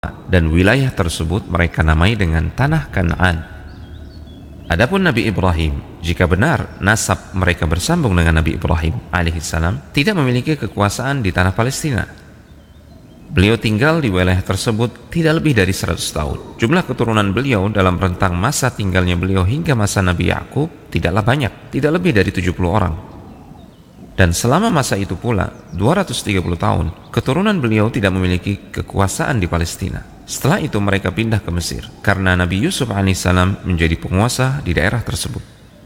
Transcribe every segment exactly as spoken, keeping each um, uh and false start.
dan wilayah tersebut mereka namai dengan Tanah Kan'an. Adapun Nabi Ibrahim, jika benar nasab mereka bersambung dengan Nabi Ibrahim alaihissalam, tidak memiliki kekuasaan di tanah Palestina. Beliau tinggal di wilayah tersebut tidak lebih dari seratus tahun. Jumlah keturunan beliau dalam rentang masa tinggalnya beliau hingga masa Nabi Yakub tidaklah banyak, tidak lebih dari tujuh puluh orang. Dan selama masa itu pula, dua ratus tiga puluh tahun, keturunan beliau tidak memiliki kekuasaan di Palestina. Setelah itu mereka pindah ke Mesir, karena Nabi Yusuf alaihissalam menjadi penguasa di daerah tersebut.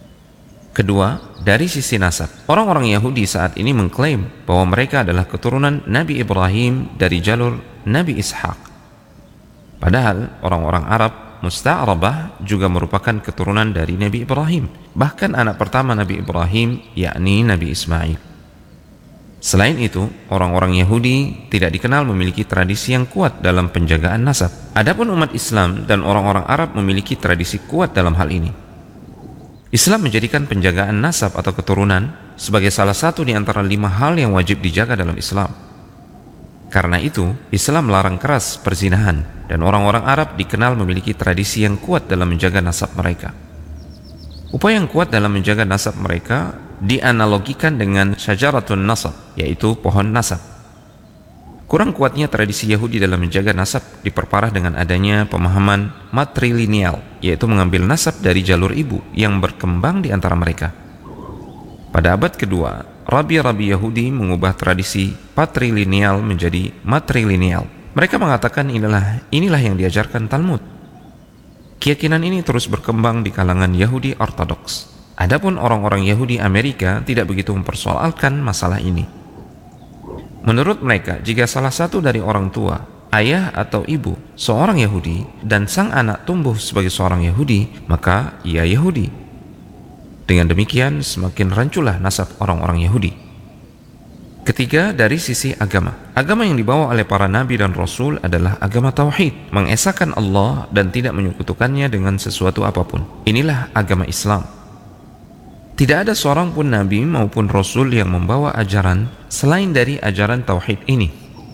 Kedua, dari sisi nasab, orang-orang Yahudi saat ini mengklaim bahwa mereka adalah keturunan Nabi Ibrahim dari jalur Nabi Ishak. Padahal orang-orang Arab Musta'rabah juga merupakan keturunan dari Nabi Ibrahim, bahkan anak pertama Nabi Ibrahim yakni Nabi Ismail. Selain itu, orang-orang Yahudi tidak dikenal memiliki tradisi yang kuat dalam penjagaan nasab. Adapun umat Islam dan orang-orang Arab memiliki tradisi kuat dalam hal ini. Islam menjadikan penjagaan nasab atau keturunan sebagai salah satu di antara lima hal yang wajib dijaga dalam Islam. Karena itu, Islam melarang keras perzinahan, dan orang-orang Arab dikenal memiliki tradisi yang kuat dalam menjaga nasab mereka. Upaya yang kuat dalam menjaga nasab mereka dianalogikan dengan syajaratun nasab, yaitu pohon nasab. Kurang kuatnya tradisi Yahudi dalam menjaga nasab diperparah dengan adanya pemahaman matrilineal, yaitu mengambil nasab dari jalur ibu yang berkembang di antara mereka. Pada abad kedua, rabi-rabi Yahudi mengubah tradisi patrilineal menjadi matrilineal. Mereka mengatakan inilah inilah yang diajarkan Talmud. Keyakinan ini terus berkembang di kalangan Yahudi Ortodoks. Adapun orang-orang Yahudi Amerika tidak begitu mempersoalkan masalah ini. Menurut mereka, jika salah satu dari orang tua, ayah atau ibu, seorang Yahudi, dan sang anak tumbuh sebagai seorang Yahudi, maka ia Yahudi. Dengan demikian, semakin ranculah nasab orang-orang Yahudi. Ketiga, dari sisi agama. Agama yang dibawa oleh para nabi dan rasul adalah agama tauhid, mengesahkan Allah dan tidak menyekutukannya dengan sesuatu apapun. Inilah agama Islam. Tidak ada seorang pun nabi maupun rasul yang membawa ajaran selain dari ajaran tauhid ini.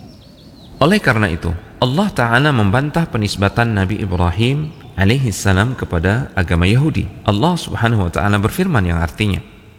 Oleh karena itu, Allah Ta'ala membantah penisbatan Nabi Ibrahim alaihi salam kepada agama Yahudi. Allah Subhanahu wa Ta'ala berfirman yang artinya,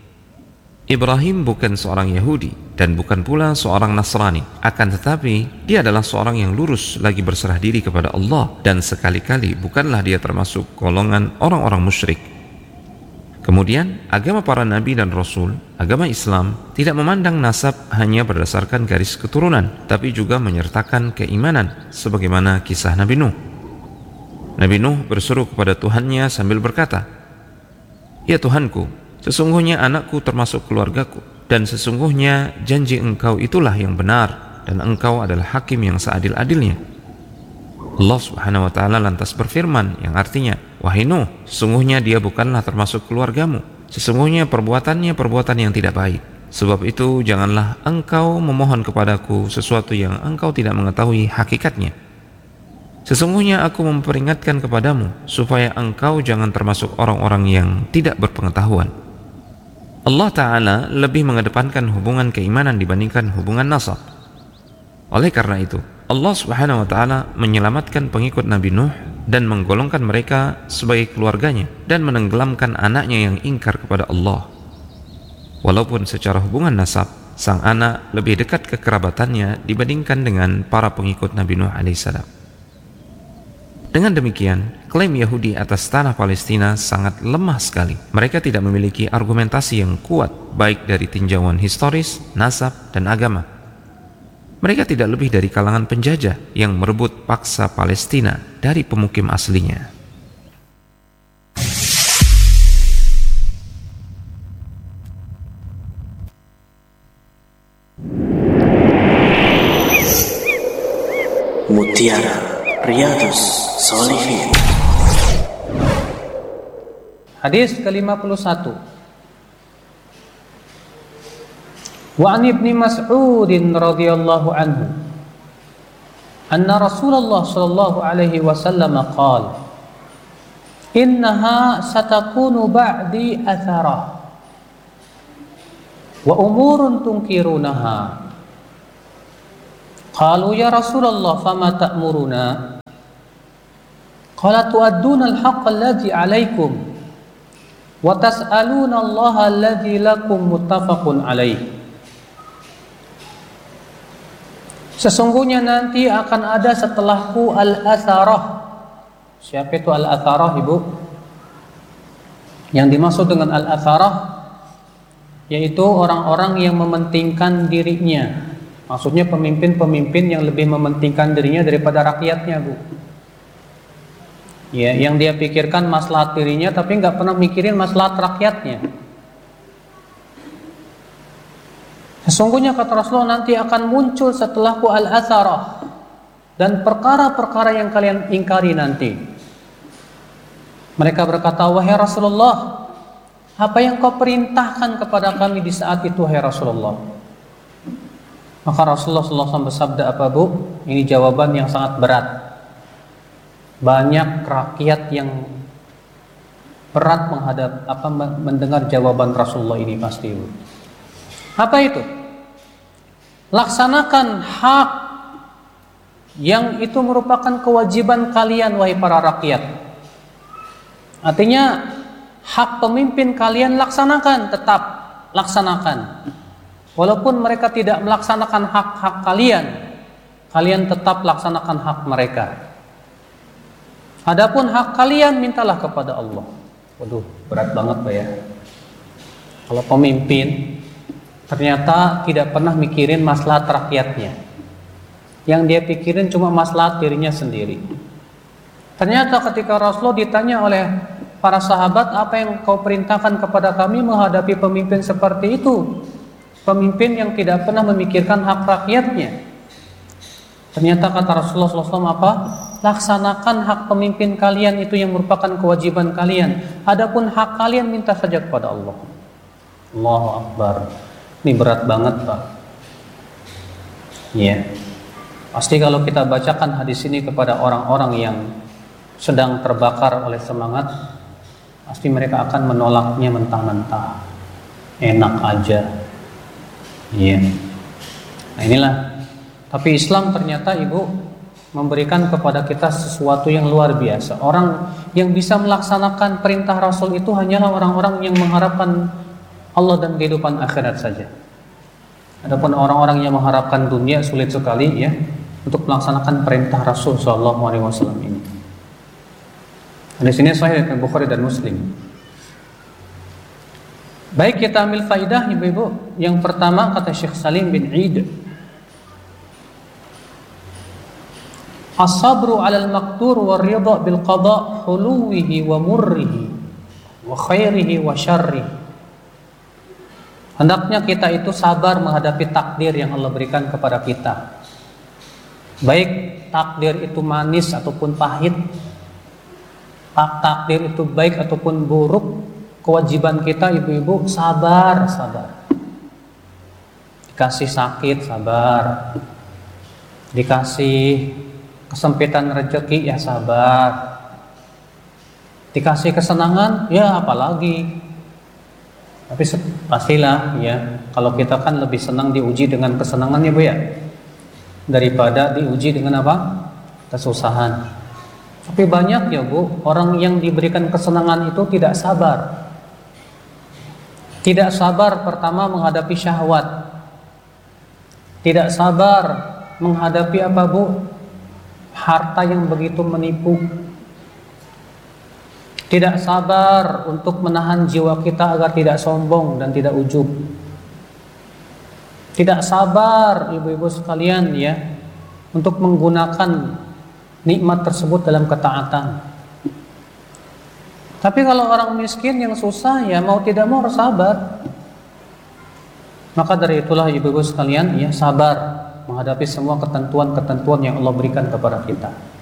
Ibrahim bukan seorang Yahudi dan bukan pula seorang Nasrani, akan tetapi dia adalah seorang yang lurus lagi berserah diri kepada Allah, dan sekali-kali bukanlah dia termasuk golongan orang-orang musyrik. Kemudian, agama para nabi dan rasul, agama Islam, tidak memandang nasab hanya berdasarkan garis keturunan, tapi juga menyertakan keimanan, sebagaimana kisah Nabi Nuh. Nabi Nuh berseru kepada Tuhannya sambil berkata, "Ya Tuhanku, sesungguhnya anakku termasuk keluargaku, dan sesungguhnya janji engkau itulah yang benar, dan engkau adalah hakim yang seadil-adilnya." Allah Subhanahu wa Ta'ala lantas berfirman yang artinya, "Wahai Nuh, sesungguhnya dia bukanlah termasuk keluargamu. Sesungguhnya perbuatannya perbuatan yang tidak baik. Sebab itu janganlah engkau memohon kepadaku sesuatu yang engkau tidak mengetahui hakikatnya. Sesungguhnya aku memperingatkan kepadamu supaya engkau jangan termasuk orang-orang yang tidak berpengetahuan." Allah Ta'ala lebih mengedepankan hubungan keimanan dibandingkan hubungan nasab. Oleh karena itu, Allah Subhanahu wa Ta'ala menyelamatkan pengikut Nabi Nuh dan menggolongkan mereka sebagai keluarganya dan menenggelamkan anaknya yang ingkar kepada Allah. Walaupun secara hubungan nasab, sang anak lebih dekat kekerabatannya dibandingkan dengan para pengikut Nabi Nuh alaihissalam. Dengan demikian, klaim Yahudi atas tanah Palestina sangat lemah sekali. Mereka tidak memiliki argumentasi yang kuat baik dari tinjauan historis, nasab, dan agama. Mereka tidak lebih dari kalangan penjajah yang merebut paksa Palestina dari pemukim aslinya. Mutiara Riyadhus Shalihin. Hadis ke lima puluh satu. Wa an Ibnu Mas'ud radhiyallahu anhu anna Rasulullah sallallahu alaihi wasallam qala innaha satakunu ba'di atharah wa umurun tunkirunaha. Qalu ya Rasulullah fama ta'muruna? Qala tu'adduna al-haqqa alladhi 'alaikum wa tas'aluna Allah alladhi lakum muttafaqun alaih. Sesungguhnya nanti akan ada setelahku al-atharah. Siapa itu al-atharah, Ibu? Yang dimaksud dengan al-atharah yaitu orang-orang yang mementingkan dirinya. Maksudnya pemimpin-pemimpin yang lebih mementingkan dirinya daripada rakyatnya, Bu. Ya, yang dia pikirkan maslahat dirinya tapi nggak pernah mikirin maslahat rakyatnya. Sesungguhnya kata Rasulullah nanti akan muncul setelahku al-atharah dan perkara-perkara yang kalian ingkari nanti. Mereka berkata, wahai Rasulullah, apa yang kau perintahkan kepada kami di saat itu, wahai Rasulullah? Maka Rasulullah shallallahu alaihi wasallam bersabda apa, Bu? Ini jawaban yang sangat berat. Banyak rakyat yang berat menghadap apa mendengar jawaban Rasulullah ini pasti, Bu. Apa itu? Laksanakan hak yang itu merupakan kewajiban kalian, wahai para rakyat. Artinya hak pemimpin kalian laksanakan, tetap laksanakan. Walaupun mereka tidak melaksanakan hak-hak kalian, kalian tetap laksanakan hak mereka. Adapun hak kalian mintalah kepada Allah. Waduh, berat banget, Pak ya. Kalau pemimpin ternyata tidak pernah mikirin maslahat rakyatnya. Yang dia pikirin cuma maslahat dirinya sendiri. Ternyata ketika Rasulullah ditanya oleh para sahabat, apa yang kau perintahkan kepada kami menghadapi pemimpin seperti itu? Pemimpin yang tidak pernah memikirkan hak rakyatnya. Ternyata kata Rasulullah shallallahu alaihi wasallam apa? Laksanakan hak pemimpin kalian, itu yang merupakan kewajiban kalian. Adapun hak kalian minta saja kepada Allah. Allahu Akbar. Ini berat banget, Pak. Iya. Pasti kalau kita bacakan hadis ini kepada orang-orang yang sedang terbakar oleh semangat, pasti mereka akan menolaknya mentah-mentah. Enak aja. Iya. Nah inilah. Tapi Islam ternyata, Ibu, memberikan kepada kita sesuatu yang luar biasa. Orang yang bisa melaksanakan perintah Rasul itu hanyalah orang-orang yang mengharapkan Allah dan kehidupan akhirat saja. Adapun orang-orang yang mengharapkan dunia sulit sekali ya untuk melaksanakan perintah Rasul Shallallahu Alaihi Wasallam ini. Di sini Sahih Bukhari dan Muslim. Baik, kita ambil faidah, ibu-ibu. Yang pertama kata Syekh Salim bin Eid, as-sabru 'alal maqdur wa ridha bil qada' huluwihi wa murrihi wa khairihi wa syarrihi. Hendaknya kita itu sabar menghadapi takdir yang Allah berikan kepada kita. Baik takdir itu manis ataupun pahit, takdir itu baik ataupun buruk, kewajiban kita ibu-ibu sabar, sabar. Dikasih sakit, sabar. Dikasih kesempitan rezeki, ya sabar. Dikasih kesenangan, ya apalagi. Tapi pastilah ya, kalau kita kan lebih senang diuji dengan kesenangan ya Bu ya, daripada diuji dengan apa? Kesusahan. Tapi banyak ya Bu, orang yang diberikan kesenangan itu tidak sabar. Tidak sabar pertama menghadapi syahwat. Tidak sabar menghadapi apa Bu? Harta yang begitu menipu. Tidak sabar untuk menahan jiwa kita agar tidak sombong dan tidak ujub. Tidak sabar ibu-ibu sekalian ya untuk menggunakan nikmat tersebut dalam ketaatan. Tapi kalau orang miskin yang susah ya mau tidak mau harus sabar. Maka dari itulah ibu-ibu sekalian ya sabar menghadapi semua ketentuan-ketentuan yang Allah berikan kepada kita.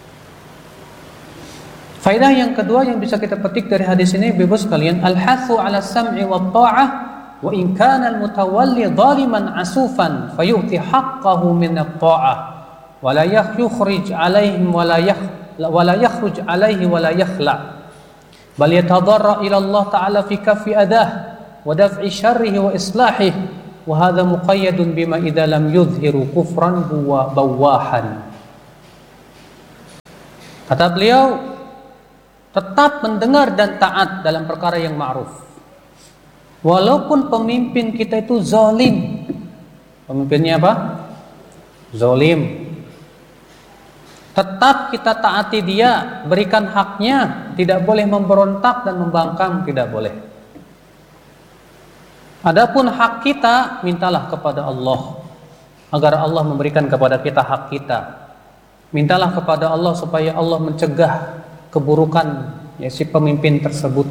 Faedah yang kedua yang bisa kita petik dari hadis ini, ibu-ibu sekalian, al-hathu 'ala sam'i wa ta'ah wa in kana al-mutawalli zaliman 'asufan fayu'ti haqqahu min at-ta'ah wa la yukhrij 'alaihim wa la wa la yakhruj 'alaihi wa la yakhla bal yatadarra ila Allah ta'ala fi kaffi adah wa daf'i syarrihi wa islahihi wa hadha muqayyadun bima idza lam yudhhiru kufran wa bawahan. Kata beliau, tetap mendengar dan taat dalam perkara yang ma'ruf. Walaupun pemimpin kita itu zalim. Pemimpinnya apa? Zalim. Tetap kita taati dia, berikan haknya, tidak boleh memberontak dan membangkang, tidak boleh. Adapun hak kita, mintalah kepada Allah agar Allah memberikan kepada kita hak kita. Mintalah kepada Allah supaya Allah mencegah keburukan ya si pemimpin tersebut.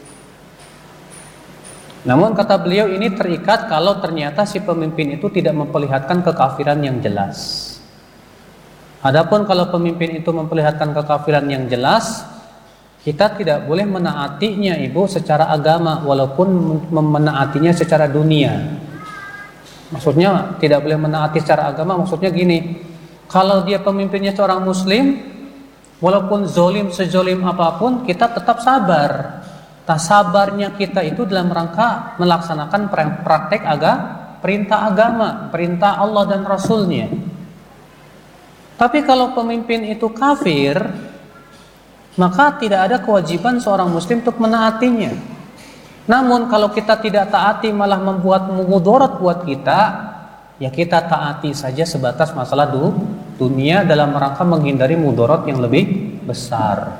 Namun kata beliau ini terikat kalau ternyata si pemimpin itu tidak memperlihatkan kekafiran yang jelas. Adapun kalau pemimpin itu memperlihatkan kekafiran yang jelas, kita tidak boleh menaatinya ibu secara agama walaupun menaatinya secara dunia. Maksudnya tidak boleh menaati secara agama, maksudnya gini, kalau dia pemimpinnya seorang muslim, walaupun zolim sezolim apapun, kita tetap sabar. Nah, sabarnya kita itu dalam rangka melaksanakan praktek agama, perintah agama, perintah Allah dan Rasulnya. Tapi kalau pemimpin itu kafir, maka tidak ada kewajiban seorang muslim untuk menaatinya. Namun kalau kita tidak taati malah membuat mudarat buat kita, ya kita taati saja sebatas masalah dunia dalam rangka menghindari mudarat yang lebih besar.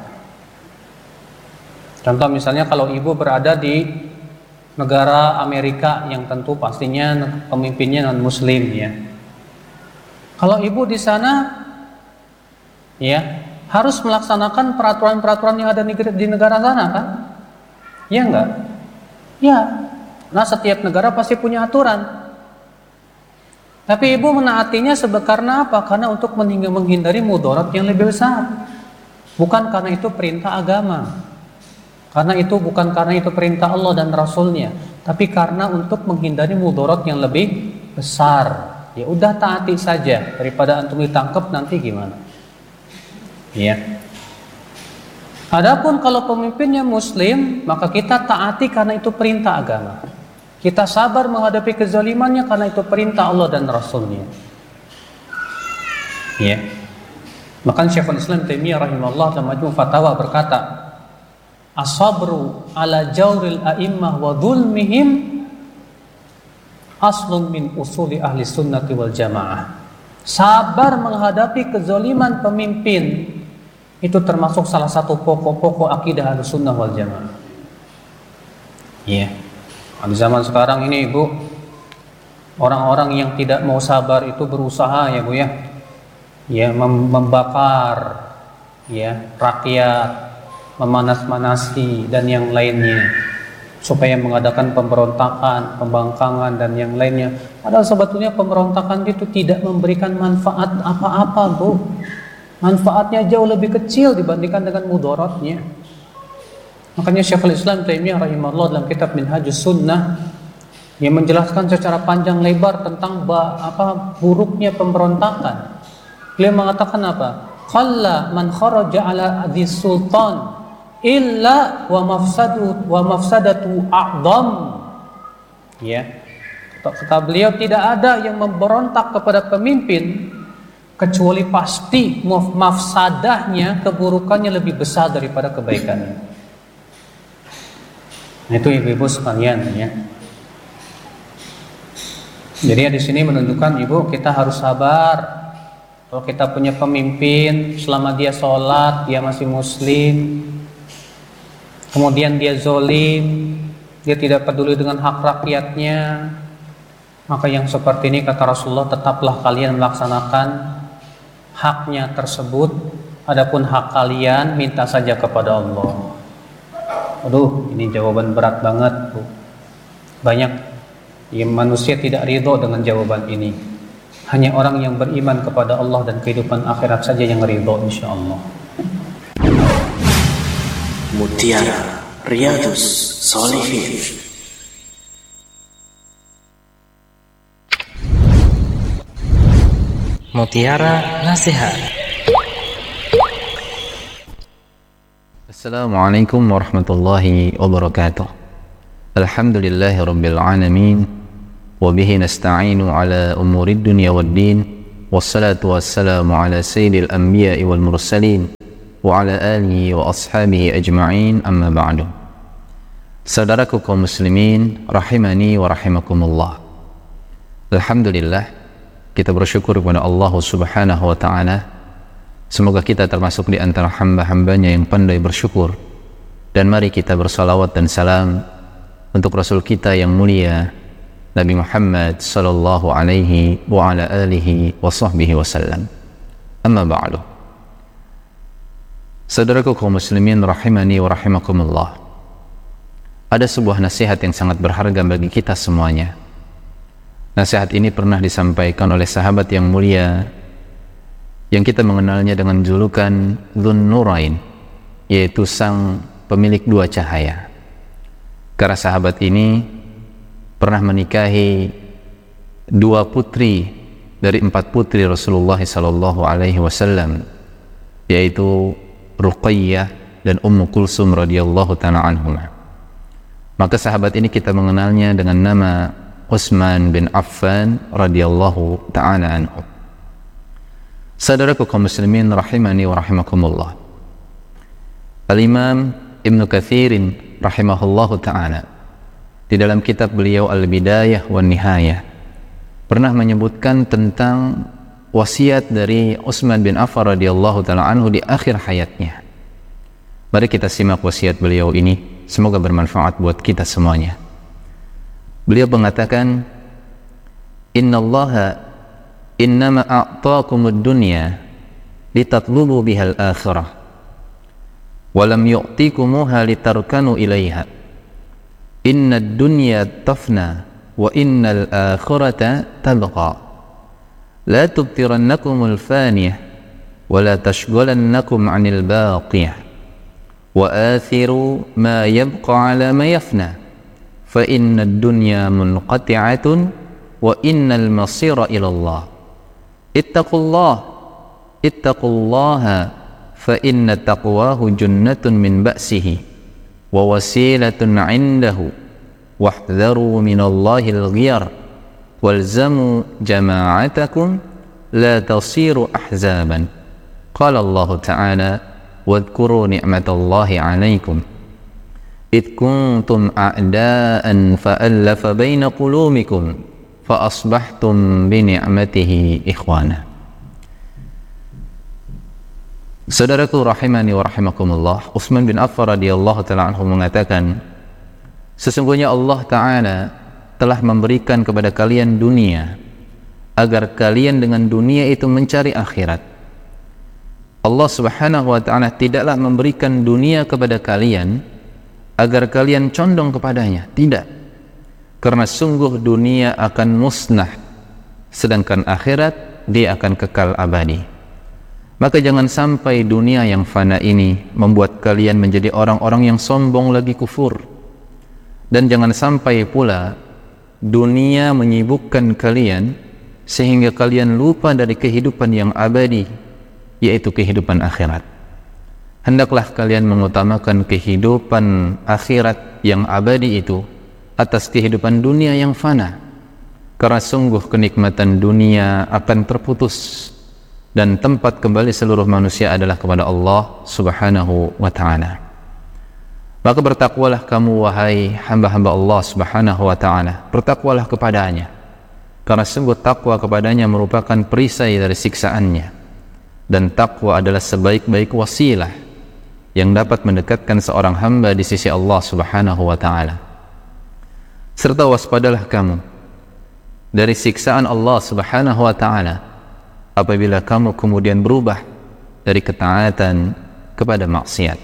Contoh misalnya kalau ibu berada di negara Amerika yang tentu pastinya pemimpinnya non muslim ya. Kalau ibu di sana ya harus melaksanakan peraturan-peraturan yang ada di negara sana kan? Ya enggak? Ya. Nah setiap negara pasti punya aturan. Tapi ibu menaatinya sebab karena apa? Karena untuk menghindari mudarat yang lebih besar. Bukan karena itu perintah agama. Karena itu bukan karena itu perintah Allah dan Rasulnya, tapi karena untuk menghindari mudarat yang lebih besar. Ya udah taati saja daripada antum ditangkap nanti gimana? Ya. Adapun kalau pemimpinnya muslim, maka kita taati karena itu perintah agama. Kita sabar menghadapi kezalimannya karena itu perintah Allah dan Rasulnya. Ya. Maka Syekhul Islam Taimiyah rahimahullah dalam Majmu' Fatawa berkata, as-sabru ala jawril a'immah wa dhulmihim aslun min usuli ahli sunnati wal jamaah. Sabar menghadapi kezaliman pemimpin itu termasuk salah satu pokok-pokok akidah ahli sunnah wal jamaah. Iya. Yeah. Di zaman sekarang ini ibu, orang-orang yang tidak mau sabar itu berusaha ya bu ya, ya mem- membakar ya rakyat, memanas-manasi dan yang lainnya supaya mengadakan pemberontakan, pembangkangan dan yang lainnya. Padahal sebetulnya pemberontakan itu tidak memberikan manfaat apa-apa bu. Manfaatnya jauh lebih kecil dibandingkan dengan mudaratnya. Makanya Syekhul Islam Taimiyah rahimahullah dalam kitab Minhajus Sunnah yang menjelaskan secara panjang lebar tentang apa buruknya pemberontakan. Beliau mengatakan apa? Khalla man kharaja ala adis sultan illa wa mafsadu wa mafsadatu a'dham. Ya. Kata beliau tidak ada yang memberontak kepada pemimpin kecuali pasti mafsadahnya, keburukannya lebih besar daripada kebaikannya. Nah, itu ibu-ibu sekalian ya. Jadi di sini menunjukkan ibu kita harus sabar. Kalau kita punya pemimpin selama dia sholat, dia masih muslim, kemudian dia zolim, dia tidak peduli dengan hak rakyatnya, maka yang seperti ini kata Rasulullah, tetaplah kalian melaksanakan haknya tersebut. Adapun hak kalian minta saja kepada Allah. Aduh, ini jawaban berat banget bu. Banyak yang manusia tidak ridho dengan jawaban ini. Hanya orang yang beriman kepada Allah dan kehidupan akhirat saja yang ridho insyaallah. Mutiara Riyadhus Shalihin. Mutiara Nasihat. Assalamualaikum warahmatullahi wabarakatuh. Alhamdulillahi rabbil alamin. Wabihi nasta'inu ala umurid dunya wad din. Wassalatu wassalamu ala sayyidil anbiya'i wal mursalin. وعلى آله وأصحابه أجمعين أما بعد. Saudaraku kaum muslimin rahimani wa rahimakumullah. Alhamdulillah, kita bersyukur kepada Allah Subhanahu wa taala. Semoga kita termasuk di antara hamba-hambanya yang pandai bersyukur. Dan mari kita bersalawat dan salam untuk Rasul kita yang mulia Nabi Muhammad sallallahu alaihi wa ala alihi wa sahbihi wasallam. Amma ba'du. Saudaraku kaum muslimin rahimani wa rahimakumullah. Ada sebuah nasihat yang sangat berharga bagi kita semuanya. Nasihat ini pernah disampaikan oleh sahabat yang mulia yang kita mengenalnya dengan julukan Dzun Nurain, yaitu sang pemilik dua cahaya. Karena sahabat ini pernah menikahi dua putri dari empat putri Rasulullah sallallahu alaihi wasallam, yaitu Ruqayyah dan Ummu Kulsum radhiyallahu ta'ala anhumah. Maka sahabat ini kita mengenalnya dengan nama Utsman bin Affan radhiyallahu ta'ala anhu. Saudaraku kaum muslimin rahimani wa rahimakumullah. Al-Imam Ibnu Katsirin rahimahullahu ta'ala di dalam kitab beliau Al-Bidayah wan Nihayah pernah menyebutkan tentang wasiat dari Utsman bin Affan radhiyallahu ta'ala anhu di akhir hayatnya. Mari kita simak wasiat beliau ini. Semoga bermanfaat buat kita semuanya. Beliau mengatakan, Innallaha innama a'taakumud dunya litatlubu bihal akhirah wa lam yu'tikumuha litarkanu ilaiha. Innad dunya tafna wa innal akhirata tabqa. La tubtirannakumul faniyah wa la tashghalannakum 'anil baqiyah. وآثروا ما يبقى على ما يفنى فإن الدنيا منقطعة وإن المصير إلى الله اتقوا الله اتقوا الله فإن تقواه جنة من بأسه ووسيلة عنده واحذروا من الله الغير والزموا جماعتكم لا تصيروا أحزابا قال الله تعالى واذكروا نعمة الله عليكم إذ كنتم أعداء فألف بين قلوبكم فأصبحتم بنعمته إخوانا. Saudaraku rahimani wa rahimakumullah, Utsman bin Affan radhiyallahu ta'ala anhu mengatakan, sesungguhnya Allah Ta'ala telah memberikan kepada kalian dunia agar kalian dengan dunia itu mencari akhirat. Allah Subhanahu wa ta'ala tidaklah memberikan dunia kepada kalian agar kalian condong kepadanya, tidak. Karena sungguh dunia akan musnah, sedangkan akhirat dia akan kekal abadi. Maka jangan sampai dunia yang fana ini membuat kalian menjadi orang-orang yang sombong lagi kufur. Dan jangan sampai pula dunia menyibukkan kalian sehingga kalian lupa dari kehidupan yang abadi, yaitu kehidupan akhirat. Hendaklah kalian mengutamakan kehidupan akhirat yang abadi itu atas kehidupan dunia yang fana, karena sungguh kenikmatan dunia akan terputus dan tempat kembali seluruh manusia adalah kepada Allah Subhanahu wa ta'ala. Maka bertakwalah kamu wahai hamba-hamba Allah Subhanahu wa ta'ala, bertakwalah kepadanya, karena sungguh takwa kepadanya merupakan perisai dari siksaannya. Dan takwa adalah sebaik-baik wasilah yang dapat mendekatkan seorang hamba di sisi Allah Subhanahu wa ta'ala. Serta waspadalah kamu dari siksaan Allah Subhanahu wa ta'ala apabila kamu kemudian berubah dari ketaatan kepada maksiat.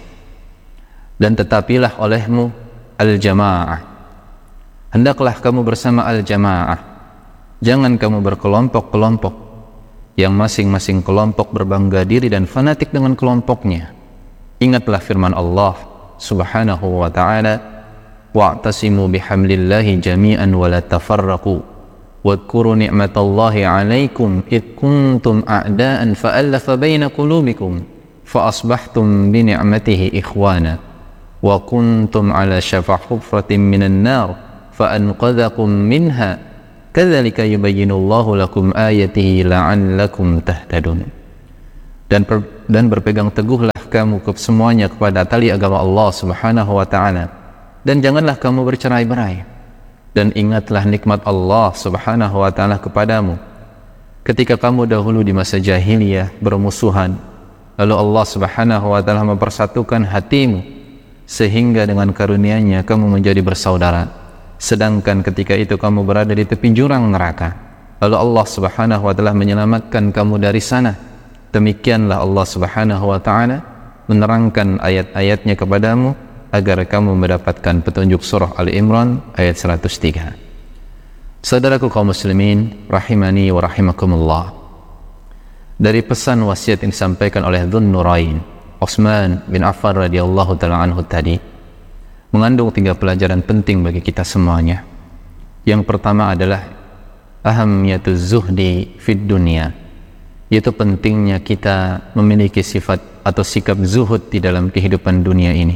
Dan tetapilah olehmu al-jamaah. Hendaklah kamu bersama al-jamaah. Jangan kamu berkelompok-kelompok yang masing-masing kelompok berbangga diri dan fanatik dengan kelompoknya. Ingatlah firman Allah Subhanahu wa ta'ala, wa'tasimu bihamdillahi jami'an wa la tafarraqu wadhkuru ni'matallahi 'alaikum id kuntum a'da'an fa'alafa baina qulubikum fa asbahtum bi ni'matihi ikhwana wa kuntum 'ala shafa hufratin minan nar fa anqadhakum minha kadzalika yubayyinullahu lakum ayatihi la'allakum tahtadun. Dan per, dan berpegang teguhlah kamu ke semuanya kepada tali agama Allah Subhanahu wa taala, dan janganlah kamu bercerai-berai. Dan ingatlah nikmat Allah Subhanahu wa taala kepadamu ketika kamu dahulu di masa jahiliyah bermusuhan, lalu Allah Subhanahu wa taala mempersatukan hatimu sehingga dengan karunia-Nya kamu menjadi bersaudara. Sedangkan ketika itu kamu berada di tepi jurang neraka, lalu Allah Subhanahu wa taala menyelamatkan kamu dari sana. Demikianlah Allah Subhanahu wa taala menerangkan ayat-ayatnya kepadamu agar kamu mendapatkan petunjuk. Surah Ali Imran ayat seratus tiga. Saudaraku kaum muslimin rahimani wa rahimakumullah, dari pesan wasiat yang disampaikan oleh Dzun Nurain Utsman bin Affan radhiyallahu taala anhu tadi mengandung tiga pelajaran penting bagi kita semuanya. Yang pertama adalah ahamiyatuz zuhdi fid dunya, yaitu pentingnya kita memiliki sifat atau sikap zuhud di dalam kehidupan dunia ini,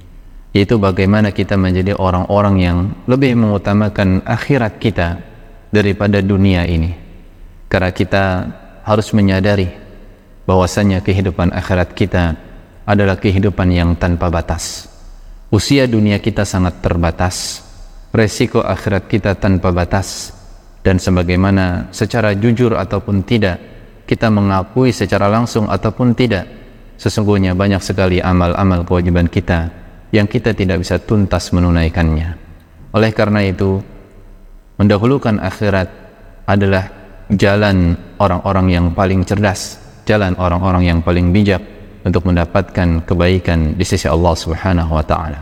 yaitu bagaimana kita menjadi orang-orang yang lebih mengutamakan akhirat kita daripada dunia ini. Karena kita harus menyadari bahwasanya kehidupan akhirat kita adalah kehidupan yang tanpa batas. Usia dunia kita sangat terbatas, resiko akhirat kita tanpa batas, dan sebagaimana secara jujur ataupun tidak kita mengakui secara langsung ataupun tidak, sesungguhnya banyak sekali amal-amal kewajiban kita yang kita tidak bisa tuntas menunaikannya. Oleh karena itu, mendahulukan akhirat adalah jalan orang-orang yang paling cerdas, jalan orang-orang yang paling bijak untuk mendapatkan kebaikan di sisi Allah Subhanahu wa taala.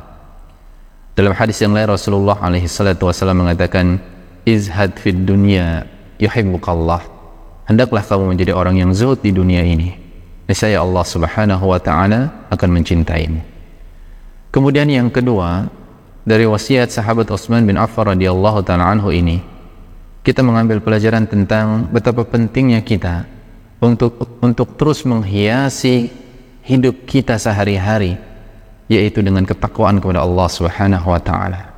Dalam hadis yang lain Rasulullah alaihi salatu wasallam mengatakan, izhad fid dunya yuhibbukallah. Hendaklah kamu menjadi orang yang zuhud di dunia ini, niscaya Allah Subhanahu wa taala akan mencintaimu. Kemudian yang kedua, dari wasiat sahabat Utsman bin Affan radhiyallahu taala anhu ini, kita mengambil pelajaran tentang betapa pentingnya kita untuk untuk terus menghiasi hidup kita sehari-hari, yaitu dengan ketakwaan kepada Allah Subhanahu wa taala.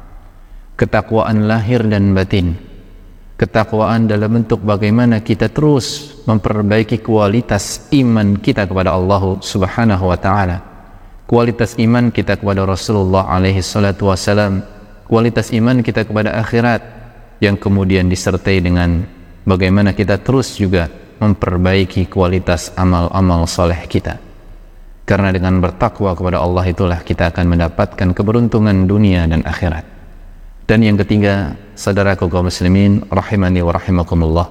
Ketakwaan lahir dan batin. Ketakwaan dalam bentuk bagaimana kita terus memperbaiki kualitas iman kita kepada Allah Subhanahu wa taala, kualitas iman kita kepada Rasulullah alaihi salatu wasalam, kualitas iman kita kepada akhirat, yang kemudian disertai dengan bagaimana kita terus juga memperbaiki kualitas amal-amal soleh kita. Karena dengan bertakwa kepada Allah itulah kita akan mendapatkan keberuntungan dunia dan akhirat. Dan yang ketiga, saudaraku kaum muslimin rahimani wa rahimakumullah,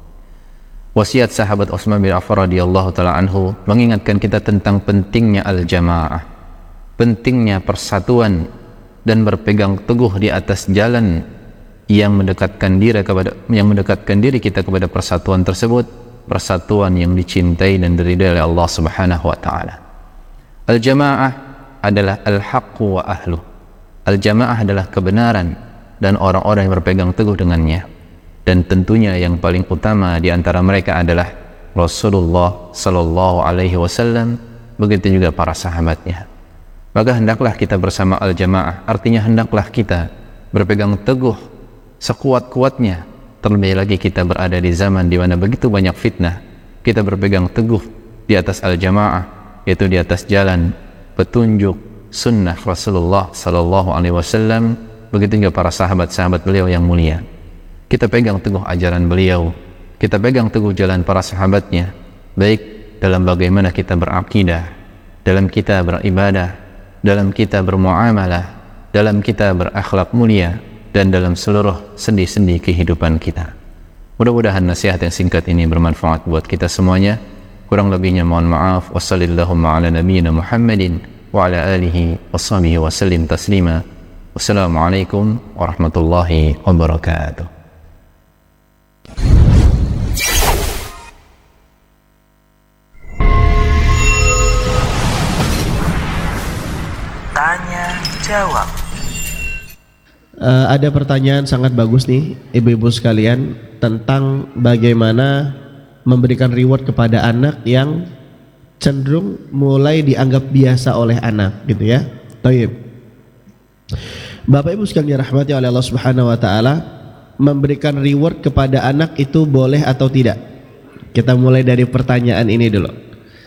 wasiat sahabat Utsman bin Affan radhiyallahu taala anhu mengingatkan kita tentang pentingnya al-jamaah, pentingnya persatuan dan berpegang teguh di atas jalan yang mendekatkan diri kepada yang mendekatkan diri kita kepada persatuan tersebut, persatuan yang dicintai dan diridhai oleh Allah Subhanahu wa taala. Al-jamaah adalah al-haqqu wa ahluh. Al-jamaah adalah kebenaran dan orang-orang yang berpegang teguh dengannya. Dan tentunya yang paling utama di antara mereka adalah Rasulullah sallallahu alaihi wasallam, begitu juga para sahabatnya. Maka hendaklah kita bersama al-jamaah, artinya hendaklah kita berpegang teguh sekuat-kuatnya. Terlebih lagi kita berada di zaman di mana begitu banyak fitnah, kita berpegang teguh di atas al-jamaah, yaitu di atas jalan petunjuk sunnah Rasulullah sallallahu alaihi wasallam, begitu juga para sahabat-sahabat beliau yang mulia. Kita pegang teguh ajaran beliau, kita pegang teguh jalan para sahabatnya, baik dalam bagaimana kita berakidah, dalam kita beribadah, dalam kita bermuamalah, dalam kita berakhlak mulia, dan dalam seluruh sendi-sendi kehidupan kita. Mudah-mudahan nasihat yang singkat ini bermanfaat buat kita semuanya. Kurang lebihnya mohon maaf. Wassalamualaikum ala nabiyyina Muhammadin wa ala alihi washabihi wasallim taslima. Wassalamualaikum warahmatullahi wabarakatuh. Tanya jawab. Uh, ada pertanyaan sangat bagus nih ibu-ibu sekalian tentang bagaimana memberikan reward kepada anak yang cenderung mulai dianggap biasa oleh anak gitu ya. Taib. Bapak Ibu sekalian dirahmati oleh Allah Subhanahu wa taala, memberikan reward kepada anak itu boleh atau tidak? Kita mulai dari pertanyaan ini dulu.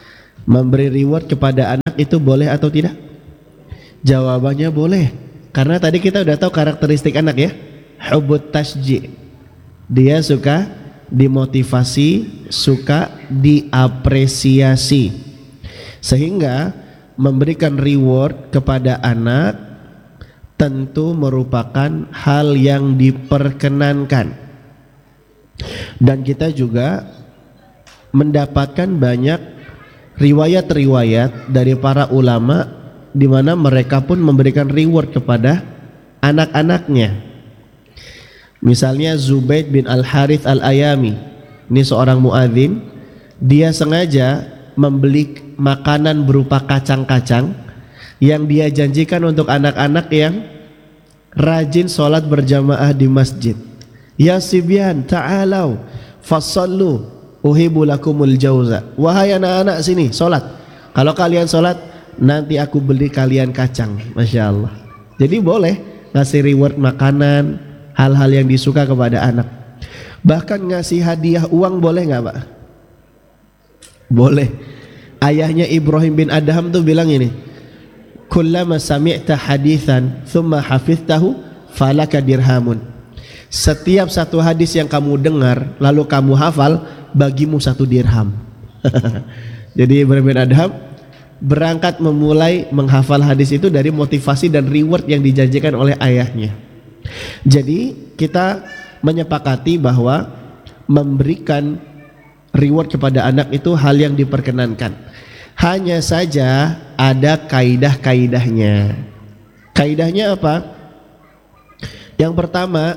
Memberi reward kepada anak itu boleh atau tidak? Jawabannya boleh. Karena tadi kita udah tahu karakteristik anak ya. Hubbut tasji'. Dia suka dimotivasi, suka diapresiasi. Sehingga memberikan reward kepada anak tentu merupakan hal yang diperkenankan. Dan kita juga mendapatkan banyak riwayat-riwayat dari para ulama di mana mereka pun memberikan reward kepada anak-anaknya. Misalnya Zubaid bin Al-Harith Al-Ayami, ini seorang muadzin, dia sengaja membeli makanan berupa kacang-kacang yang dia janjikan untuk anak-anak yang rajin sholat berjamaah di masjid. Ya sibyan ta'alau fasallu uhibbu lakumul jauza. Wahai anak-anak sini sholat. Kalau kalian sholat nanti aku beli kalian kacang. Masya Allah. Jadi boleh ngasih reward makanan, hal-hal yang disuka kepada anak. Bahkan ngasih hadiah uang boleh nggak Pak? Boleh. Ayahnya Ibrahim bin Adham tuh bilang ini, kullama sami'ta hadithan thumma hafiztahu falaka dirhamun. Setiap satu hadis yang kamu dengar lalu kamu hafal, bagimu satu dirham. Jadi Ibrahim bin Adham berangkat memulai menghafal hadis itu dari motivasi dan reward yang dijanjikan oleh ayahnya. Jadi kita menyepakati bahwa memberikan reward kepada anak itu hal yang diperkenankan. Hanya saja ada kaidah-kaidahnya. Kaidahnya apa? Yang pertama,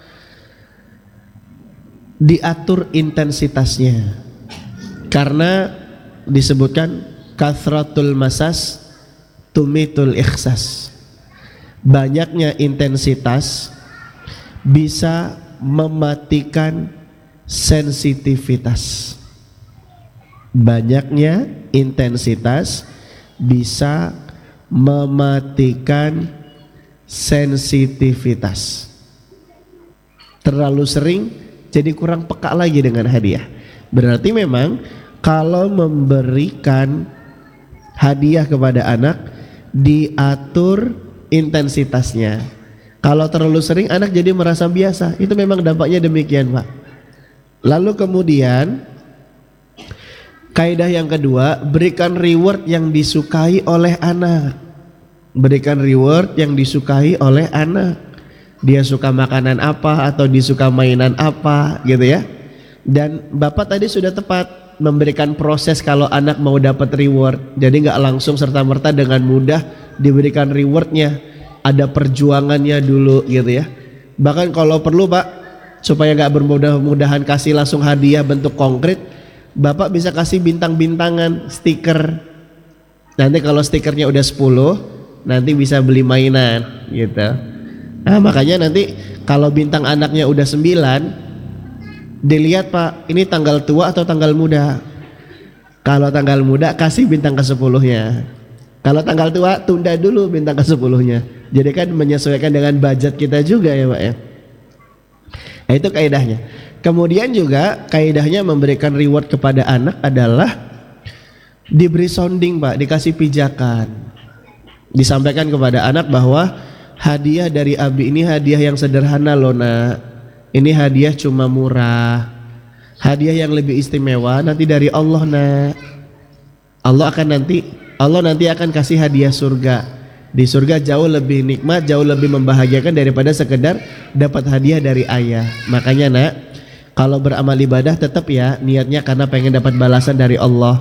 diatur intensitasnya. Karena disebutkan kathratul masas tumitul ikhsas. Banyaknya intensitas bisa mematikan sensitivitas. Banyaknya intensitas bisa mematikan sensitivitas. Terlalu sering jadi kurang peka lagi dengan hadiah. Berarti memang kalau memberikan hadiah kepada anak diatur intensitasnya. Kalau terlalu sering anak jadi merasa biasa. Itu memang dampaknya demikian Pak. Lalu kemudian kaidah yang kedua, berikan reward yang disukai oleh anak. Berikan reward yang disukai oleh anak. Dia suka makanan apa atau disuka mainan apa gitu ya. Dan Bapak tadi sudah tepat memberikan proses kalau anak mau dapat reward. Jadi nggak langsung serta-merta dengan mudah diberikan rewardnya. Ada perjuangannya dulu gitu ya. Bahkan kalau perlu Pak, supaya nggak bermudah-mudahan kasih langsung hadiah bentuk konkret, Bapak bisa kasih bintang-bintangan, stiker. Nanti kalau stikernya udah sepuluh, nanti bisa beli mainan gitu. Nah makanya nanti kalau bintang anaknya udah sembilan, dilihat Pak, ini tanggal tua atau tanggal muda. Kalau tanggal muda kasih bintang ke sepuluhnya. Kalau tanggal tua tunda dulu bintang ke sepuluhnya. Jadi kan menyesuaikan dengan budget kita juga ya Pak ya. Nah, itu kaidahnya. Kemudian juga kaidahnya memberikan reward kepada anak adalah diberi sounding Pak, dikasih pijakan. Disampaikan kepada anak bahwa hadiah dari Abi ini hadiah yang sederhana loh nak. Ini hadiah cuma murah. Hadiah yang lebih istimewa nanti dari Allah nak. Allah akan nanti Allah nanti akan kasih hadiah surga. Di surga jauh lebih nikmat, jauh lebih membahagiakan daripada sekedar dapat hadiah dari ayah. Makanya nak, kalau beramal ibadah tetap ya niatnya karena pengen dapat balasan dari Allah.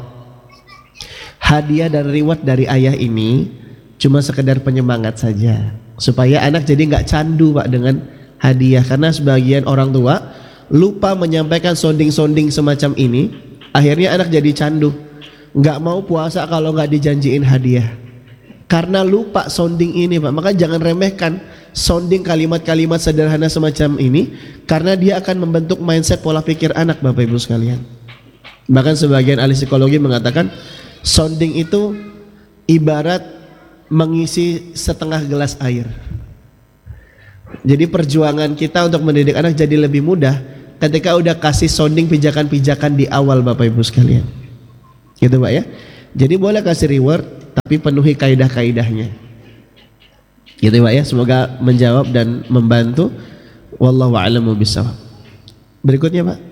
Hadiah dan reward dari ayah ini cuma sekedar penyemangat saja, supaya anak jadi nggak candu Pak dengan hadiah. Karena sebagian orang tua lupa menyampaikan sounding-sounding semacam ini, akhirnya anak jadi candu, nggak mau puasa kalau nggak dijanjiin hadiah. Karena lupa sounding ini Pak. Maka jangan remehkan sounding kalimat-kalimat sederhana semacam ini, karena dia akan membentuk mindset pola pikir anak Bapak Ibu sekalian. Bahkan sebagian ahli psikologi mengatakan sounding itu ibarat mengisi setengah gelas air. Jadi perjuangan kita untuk mendidik anak jadi lebih mudah ketika udah kasih sounding pijakan-pijakan di awal Bapak Ibu sekalian. Gitu Pak ya. Jadi boleh kasih reward, tapi penuhi kaidah-kaidahnya. Gitu Pak ya, semoga menjawab dan membantu. Wallahu a'lamu bishawab. Berikutnya Pak.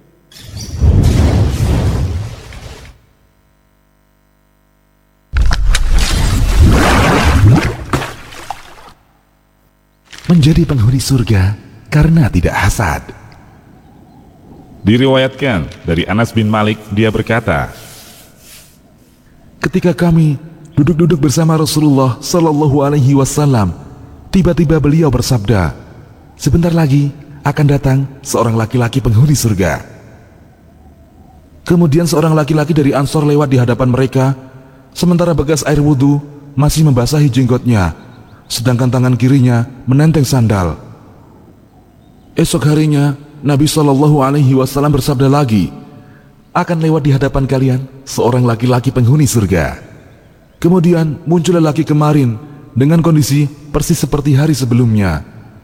Menjadi penghuni surga karena tidak hasad. Diriwayatkan dari Anas bin Malik, dia berkata, ketika kami duduk-duduk bersama Rasulullah Sallallahu Alaihi Wasallam, tiba-tiba beliau bersabda, sebentar lagi akan datang seorang laki-laki penghuni surga. Kemudian seorang laki-laki dari Ansor lewat di hadapan mereka, sementara bekas air wudhu masih membasahi jenggotnya, sedangkan tangan kirinya menenteng sandal. Esok harinya Nabi Sallallahu Alaihi Wasallam bersabda lagi, akan lewat di hadapan kalian seorang laki-laki penghuni surga. Kemudian muncul lelaki kemarin dengan kondisi persis seperti hari sebelumnya.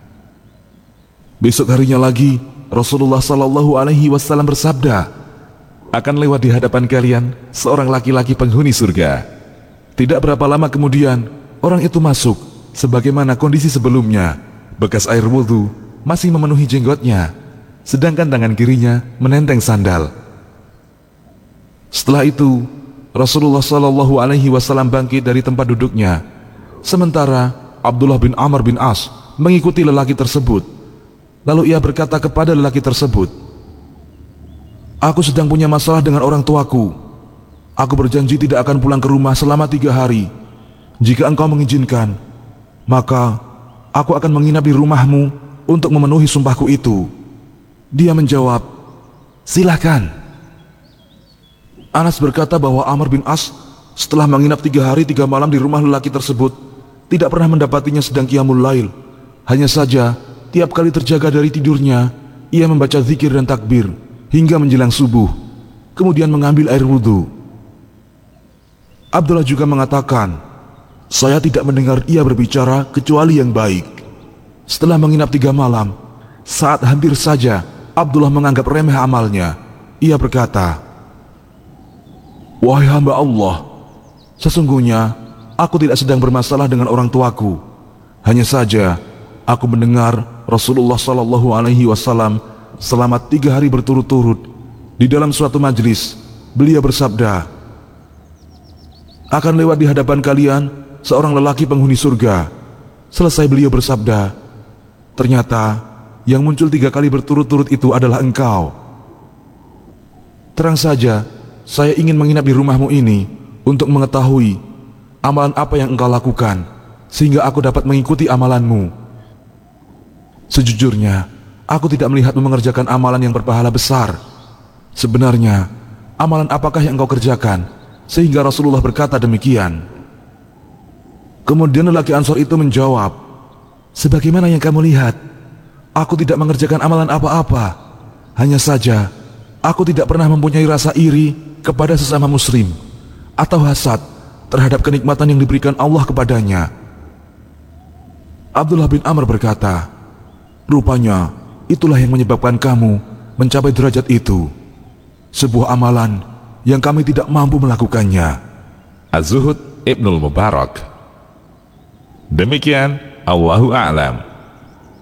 Besok harinya lagi Rasulullah Sallallahu Alaihi Wasallam bersabda, akan lewat di hadapan kalian seorang laki-laki penghuni surga. Tidak berapa lama kemudian orang itu masuk sebagaimana kondisi sebelumnya, bekas air wudhu masih memenuhi jenggotnya, sedangkan tangan kirinya menenteng sandal. Setelah itu Rasulullah Sallallahu Alaihi Wasallam bangkit dari tempat duduknya, sementara Abdullah bin Amr bin As mengikuti lelaki tersebut. Lalu ia berkata kepada lelaki tersebut, aku sedang punya masalah dengan orang tuaku. Aku berjanji tidak akan pulang ke rumah selama tiga hari. Jika engkau mengizinkan, maka aku akan menginap di rumahmu untuk memenuhi sumpahku itu. Dia menjawab, silakan. Anas berkata bahwa Amr bin As setelah menginap tiga hari tiga malam di rumah lelaki tersebut tidak pernah mendapatinya sedang qiyamul lail. Hanya saja tiap kali terjaga dari tidurnya, ia membaca zikir dan takbir hingga menjelang subuh, kemudian mengambil air wudhu. Abdullah juga mengatakan, saya tidak mendengar ia berbicara kecuali yang baik. Setelah menginap tiga malam, saat hampir saja Abdullah menganggap remeh amalnya, ia berkata, wahai hamba Allah, sesungguhnya aku tidak sedang bermasalah dengan orang tuaku. Hanya saja aku mendengar Rasulullah Sallallahu Alaihi Wasallam selama tiga hari berturut-turut di dalam suatu majlis. Beliau bersabda, akan lewat di hadapan kalian seorang lelaki penghuni surga. Selesai beliau bersabda, ternyata yang muncul tiga kali berturut-turut itu adalah engkau. Terang saja saya ingin menginap di rumahmu ini untuk mengetahui amalan apa yang engkau lakukan, sehingga aku dapat mengikuti amalanmu. Sejujurnya, aku tidak melihatmu mengerjakan amalan yang berpahala besar. Sebenarnya, amalan apakah yang engkau kerjakan, sehingga Rasulullah berkata demikian? Kemudian lelaki Ansor itu menjawab, sebagaimana yang kamu lihat, aku tidak mengerjakan amalan apa-apa. Hanya saja, aku tidak pernah mempunyai rasa iri kepada sesama muslim atau hasad terhadap kenikmatan yang diberikan Allah kepadanya. Abdullah bin Amr berkata, rupanya itulah yang menyebabkan kamu mencapai derajat itu, sebuah amalan yang kami tidak mampu melakukannya. Az-Zuhud Ibnul Mubarak. Demikian, Allahu a'lam.